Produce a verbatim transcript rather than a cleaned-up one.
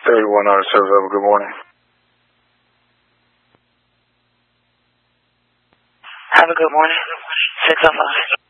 thirty-one Auto Service Level, good morning. Have a good morning. six oh five.